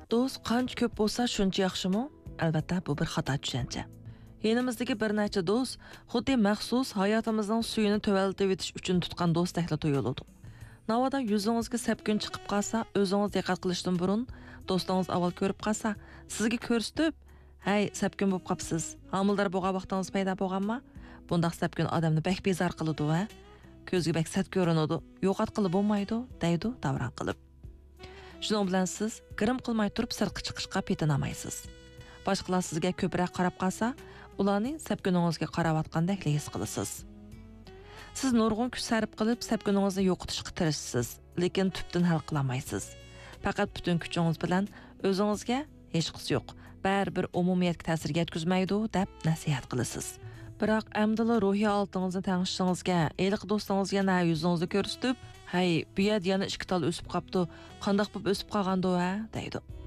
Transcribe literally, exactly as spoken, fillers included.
Do'st qancha ko'p bo'lsa shuncha yaxshimi? Albatta, bu bir xato tushuncha. Yenimizdagi bir necha do'st xuddi maxsus hayotimizning suyini tövaltib etish uchun tutgan do'stliklar tuyuladi. Navoda yuzingizga sapkun chiqib qolsa, o'zingiz diqqat qilishdan burun do'stingiz avval ko'rib qolsa, sizga ko'rsatib, "Hay, sapkun bo'lib qopsiz. Homildor bo'lgan vaqtingiz paydo bo'lganmi?" Bundaq sapkun odamni bek bezar qiladi va ko'zga bek sat ko'rinadi. Yo'qotqili bo'lmaydi, deydi davron qilib. Shuning bilan siz girim qilmay turib sirtqi chiqishga petinamaysiz. Boshqalar sizga ko'proq qarab qolsa, ularning sapkuningizga qarayotgandek his qilasiz. Siz nurg'un kuch sarf qilib sapkuningizni yo'qotishga tirishsiz, lekin tubdan hal qilmaysiz. Faqat butun kuchingiz bilan o'zingizga hech qisi yo'q, baribir umumiyatga ta'sir yetkazmaydi deb nasihat qilasiz. Biroq amdila ruhiy oltingizni tanishingizga, eliq do'stingizga na yuzingizni ko'rsatib, "Hay, bu yer yana ikki tal o'sib qopti. Qandoq bo'lib o'sib qolgandi-a?" deydi.